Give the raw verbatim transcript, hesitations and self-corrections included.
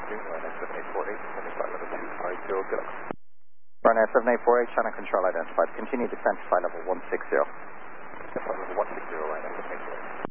Ryanair seven eight four eight, Channel flight level two five zero, good luck. Ryanair seven eight four eight, channel control identified. Continue descent to flight level one six zero. Flight level one six zero, Ryanair seven eight four eight.